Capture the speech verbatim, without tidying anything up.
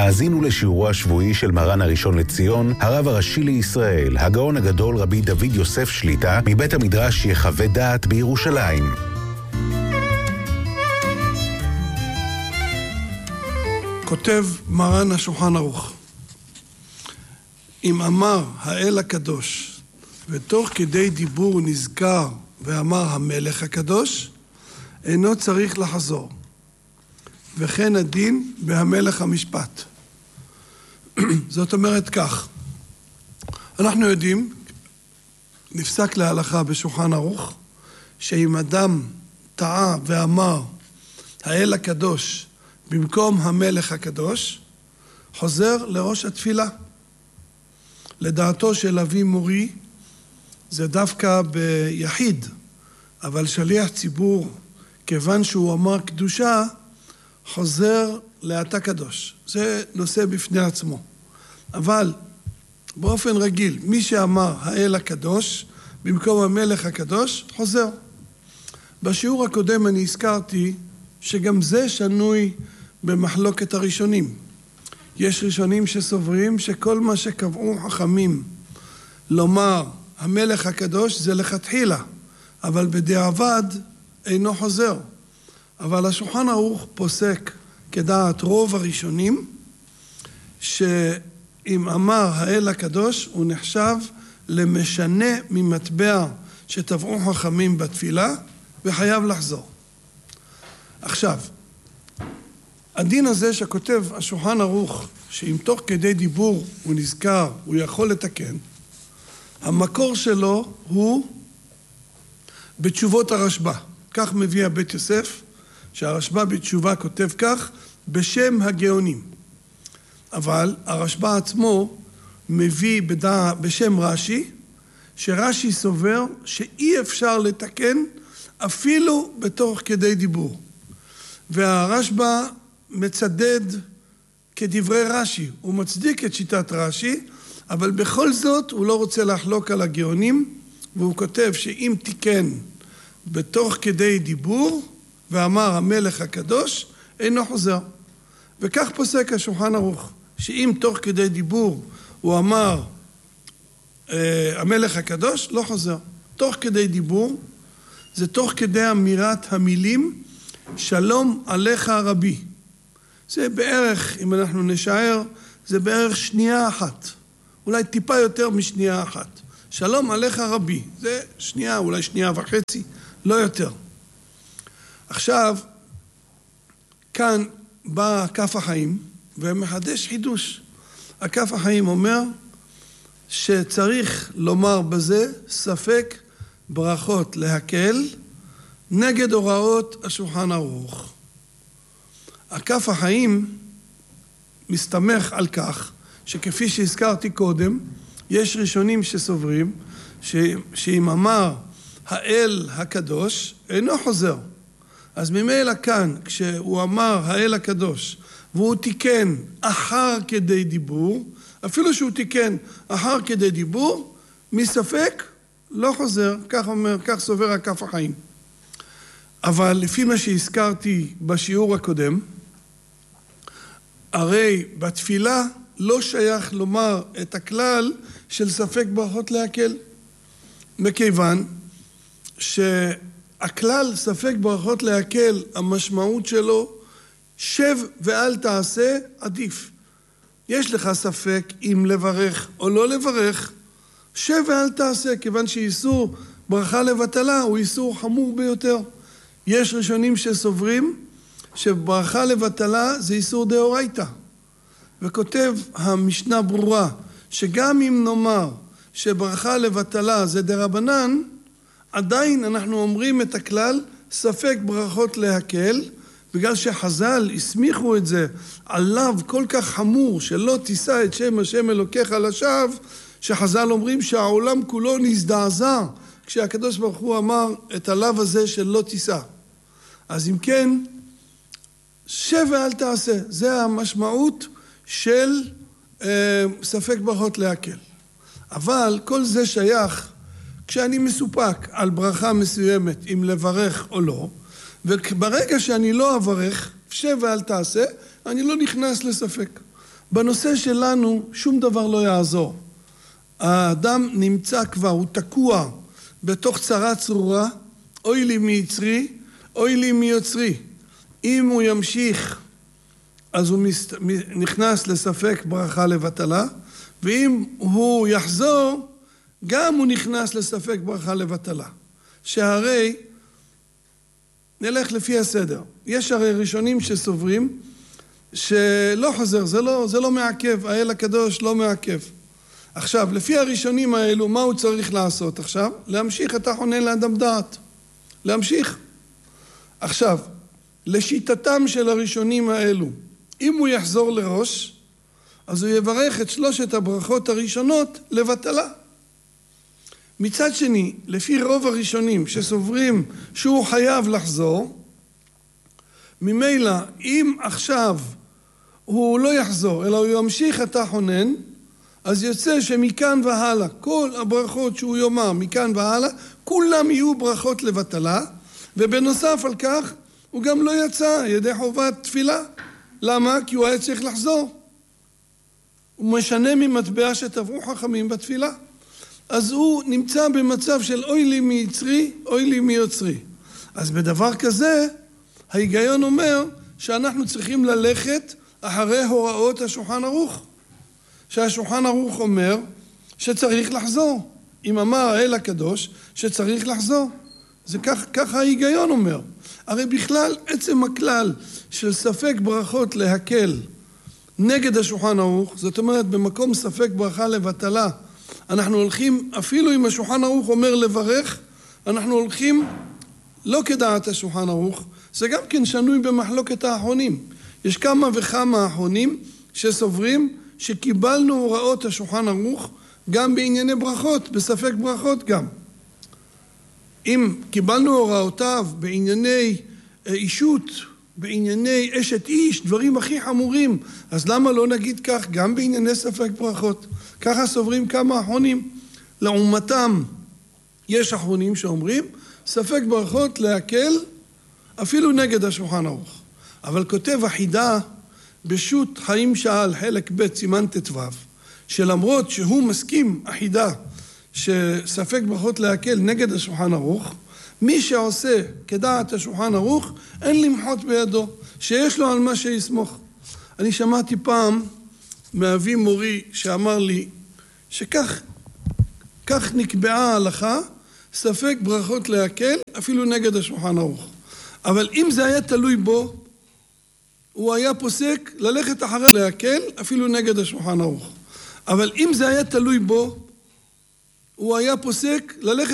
האזינו לשיעורו השבועי של מרן הראשון לציון, הרב הראשי לישראל, הגאון הגדול רבי דוד יוסף שליט"א, מבית המדרש יחווה דעת בירושלים. כותב מרן השולחן ערוך, אם אמר האל הקדוש, ותוך כדי דיבור נזכר ואמר המלך הקדוש, אינו צריך לחזור. וכן הדין בהמלך המשפט. זאת אומרת כך, אנחנו יודעים, נפסק להלכה בשולחן ערוך, שאם אדם טעה ואמר האל הקדוש במקום המלך הקדוש, חוזר לראש התפילה. לדעתו של אבי מורי, זה דווקא ביחיד, אבל שליח ציבור, כיוון שהוא אמר קדושה, חוזר לאתה קדוש. זה נושא בפני עצמו. אבל באופן רגיל, מי שאמר האל הקדוש, במקום המלך הקדוש, חוזר. בשיעור הקודם אני הזכרתי שגם זה שנוי במחלוקת הראשונים. יש ראשונים שסוברים שכל מה שקבעו חכמים לומר המלך הקדוש זה לכתחילה, אבל בדיעבד אינו חוזר. אבל השולחן ערוך פוסק כדעת רוב הראשונים, שאם אמר האל הקדוש הוא נחשב למשנה ממטבע שטבעו חכמים בתפילה וחייב לחזור. עכשיו, הדין הזה שכותב השולחן ערוך, שאם תוך כדי דיבור הוא נזכר, הוא יכול לתקן, המקור שלו הוא בתשובות הרשב"א. כך מביא הבית יוסף, שהרשב"א בתשובה כותב כך, בשם הגאונים. אבל הרשב"א עצמו מביא בדע, בשם רש"י, שרש"י סובר שאי אפשר לתקן אפילו בתוך כדי דיבור. והרשב"א מצדד כדברי רש"י, הוא מצדיק את שיטת רש"י, אבל בכל זאת הוא לא רוצה לחלוק על הגאונים, והוא כותב שאם תיקן בתוך כדי דיבור, ואמר המלך הקדוש, אינו חוזר. וכך פוסק השולחן ערוך, שאם תוך כדי דיבור הוא אמר אה, המלך הקדוש, לא חוזר. תוך כדי דיבור, זה תוך כדי אמירת המילים, שלום עליך רבי. זה בערך, אם אנחנו נשאר, זה בערך שנייה אחת. אולי טיפה יותר משנייה אחת. שלום עליך רבי. זה שנייה, אולי שנייה וחצי, לא יותר. עכשיו, כאן בא כף החיים ומחדש חידוש. הכף החיים אומר שצריך לומר בזה ספק ברכות להקל נגד הוראות השולחן ערוך. הכף החיים מסתמך על כך שכפי שהזכרתי קודם, יש ראשונים שסוברים ש... שאם אמר האל הקדוש אינו חוזר. אז ממילא כאן, כשהוא אמר האל הקדוש, והוא תיקן אחר כדי דיבור, אפילו שהוא תיקן אחר כדי דיבור, מספק לא חוזר, כך אומר, כך סובר הכף החיים. אבל לפי מה שהזכרתי בשיעור הקודם, הרי בתפילה לא שייך לומר את הכלל של ספק ברכות להקל, מכיוון שהכלל ספק ברכות להקל, המשמעות שלו, שב ואל תעשה עדיף. יש לך ספק אם לברך או לא לברך, שב ואל תעשה, כיוון שאיסור ברכה לבטלה הוא איסור חמור ביותר. יש ראשונים שסוברים שברכה לבטלה זה איסור דאורייתא. וכותב המשנה ברורה שגם אם נאמר שברכה לבטלה זה דרבנן, עדיין אנחנו אומרים את הכלל ספק ברכות להקל, בגלל שחז"ל הסמיכו את זה עליו כל כך חמור שלא תישא את שם השם אלוקיך לשווא, שחז"ל אומרים שהעולם כולו נזדעזע כשהקדוש ברוך הוא אמר את הלאו הזה של לא תישא. אז אם כן, שב ואל תעשה, זה המשמעות של אה, ספק ברכות להקל. אבל כל זה שייך כשאני מסופק על ברכה מסוימת אם לברך או לא, וברגע שאני לא אברך, שב ואל תעשה, אני לא נכנס לספק. בנושא שלנו שום דבר לא יעזור. האדם נמצא כבר, הוא תקוע בתוך צרה צרורה, אוי לי מיצרי, אוי לי מיוצרי. אם הוא ימשיך, אז הוא נכנס לספק ברכה לבטלה, ואם הוא יחזור, גם הוא נכנס לספק ברכה לבטלה. שהרי, נלך לפי הסדר. יש הרי ראשונים שסוברים, שלא חוזר, זה לא, זה לא מעכב, האל הקדוש לא מעכב. עכשיו, לפי הראשונים האלו, מה הוא צריך לעשות עכשיו? להמשיך את החונן לאדם דעת. להמשיך. עכשיו, לשיטתם של הראשונים האלו, אם הוא יחזור לראש, אז הוא יברך את שלושת הברכות הראשונות לבטלה. מצד שני, לפי רוב הראשונים שסוברים שהוא חייב לחזור, ממילא, אם עכשיו הוא לא יחזור, אלא הוא ימשיך את החונן, אז יוצא שמכאן והלאה, כל הברכות שהוא יאמר מכאן והלאה, כולם יהיו ברכות לבטלה, ובנוסף על כך, הוא גם לא יצא ידי חובת תפילה. למה? כי הוא היה צריך לחזור. הוא משנה ממטבע שטבעו חכמים בתפילה. אז הוא נמצא במצב של אוי לי מיצרי, אוי לי מיוצרי. אז בדבר כזה, ההיגיון אומר שאנחנו צריכים ללכת אחרי הוראות השולחן ערוך. שהשולחן ערוך אומר שצריך לחזור. אם אמר האל הקדוש שצריך לחזור. זה כך, כך ההיגיון אומר. הרי בכלל עצם הכלל של ספק ברכות להקל נגד השולחן ערוך, זאת אומרת במקום ספק ברכה לבטלה, אנחנו הולכים, אפילו אם השולחן ערוך אומר לברך, אנחנו הולכים לא כדעת השולחן ערוך, זה גם כן שנוי במחלוקת האחרונים. יש כמה וכמה האחרונים שסוברים שקיבלנו הוראות השולחן ערוך גם בענייני ברכות, בספק ברכות גם. אם קיבלנו הוראותיו בענייני אישות, בענייני אשת איש, דברים הכי חמורים, אז למה לא נגיד כך גם בענייני ספק ברכות? ככה סוברים כמה אחרונים. לעומתם יש אחרונים שאומרים ספק ברכות להקל אפילו נגד השולחן ערוך. אבל כותב החידה בשו"ת חיים שאל חלק ב' סימן ט"ו, שלמרות שהוא מסכים החידה שספק ברכות להקל נגד השולחן ערוך, מי שעושה כדעת השולחן ערוך אין למחות בידו, שיש לו על מה שיסמוך. אני שמעתי פעם מאבי מורי שאמר לי שכך כך נקבעה ההלכה, ספק ברכות להקל אפילו נגד השולחן ערוך. אבל אם זה היה תלוי בו, הוא היה פוסק ללכת אחרי להקל אפילו נגד השולחן ערוך. אבל אם זה היה תלוי בו, הוא היה פוסק ללכת